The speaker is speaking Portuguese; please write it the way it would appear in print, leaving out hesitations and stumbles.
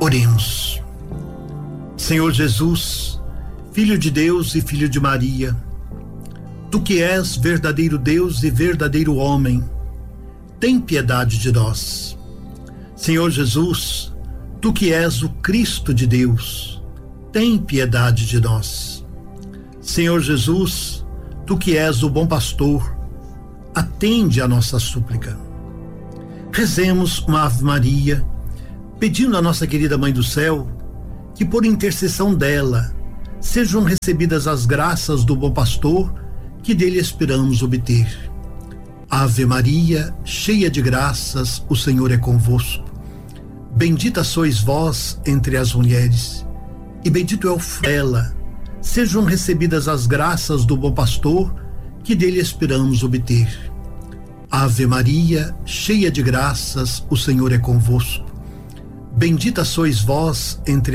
Oremos. Senhor Jesus, Filho de Deus e Filho de Maria, Tu que és verdadeiro Deus e verdadeiro homem, tem piedade de nós. Senhor Jesus, Tu que és o Cristo de Deus, tem piedade de nós. Senhor Jesus, Tu que és o bom pastor, atende a nossa súplica. Rezemos uma Ave Maria, pedindo à nossa querida Mãe do Céu que por intercessão dela sejam recebidas as graças do bom pastor que dele esperamos obter. Ave Maria, cheia de graças, o Senhor é convosco. Bendita sois vós entre as mulheres, e bendito é o fruto dela. Sejam recebidas as graças do bom pastor que dele esperamos obter. Ave Maria, cheia de graças, o Senhor é convosco. Bendita sois vós entre